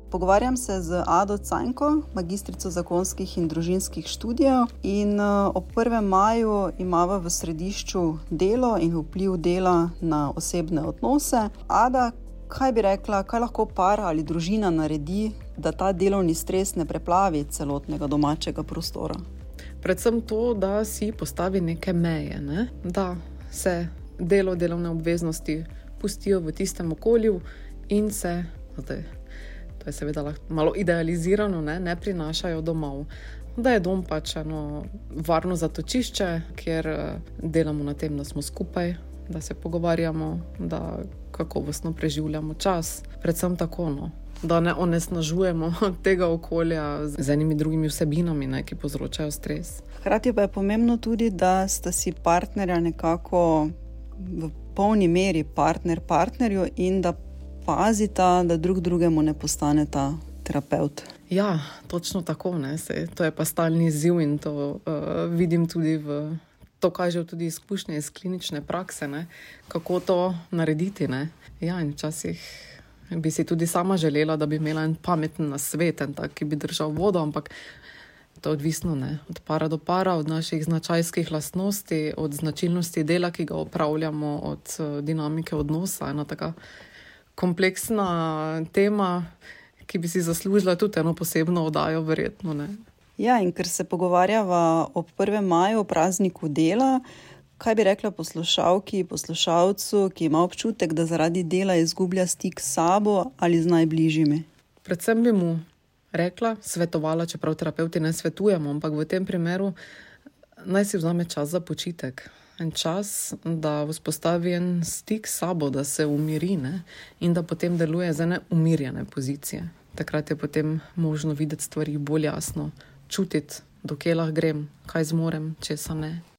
Pogovarjam se z Ado Cajnko, magistrico zakonskih in družinskih študijev, in ob 1. maju imava v središču delo in vpliv dela na osebne odnose. Ada, kaj bi rekla, kaj lahko par ali družina naredi, da ta delovni stres ne preplavi celotnega domačega prostora? Predvsem to, da si postavi neke meje, ne? Da se delovne obveznosti pustijo v tistem okolju in se, to je seveda malo idealizirano, ne prinašajo domov. Da je dom pač eno varno zatočišče, kjer delamo na tem, da smo skupaj, da se pogovarjamo, da kakovostno preživljamo čas. Predvsem tako, da ne onesnažujemo tega okolja z enimi drugimi vsebinami, ki povzročajo stres. Hkrati pa je pomembno tudi, da sta si partnerja nekako v polni meri partner partnerju in da pazita, da drug drugemu ne postaneta terapevt. Ja, točno tako, to je pa stalni izziv in to vidim tudi to kažejo tudi izkušnje iz klinične prakse, kako to narediti, Ja, in včasih bi si tudi sama želela, da bi imela en pameten nasvet, tak, ki bi držal vodo, ampak to je odvisno, od para do para, od naših značajskih lastnosti, od značilnosti dela, ki ga opravljamo, od dinamike odnosa. Ena taka kompleksna tema, ki bi si zaslužila tudi eno posebno oddajo, verjetno. Ja, in ker se pogovarjava ob 1. maju, prazniku dela, kaj bi rekla poslušalki, poslušalcu, ki ima občutek, da zaradi dela izgublja stik s sabo ali z najbližjimi? Predvsem bi mu rekla, svetovala, čeprav terapevti ne svetujemo, ampak v tem primeru naj si vzame čas za počitek. En čas, da vzpostavi en stik s sabo, da se umiri, in da potem deluje z ene umirjene pozicije. Takrat je potem možno videti stvari bolj jasno, čutiti, do kje lahko grem, kaj zmorem, česa ne.